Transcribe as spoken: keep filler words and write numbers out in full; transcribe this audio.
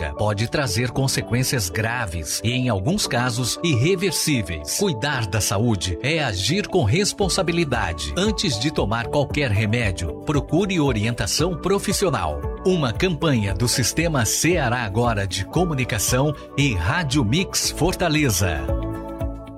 prática pode trazer consequências graves e, em alguns casos, irreversíveis. Cuidar da saúde é agir com responsabilidade. Antes de tomar qualquer remédio, procure orientação profissional. Uma campanha do Sistema Ceará Agora de Comunicação e Rádio Mix Fortaleza.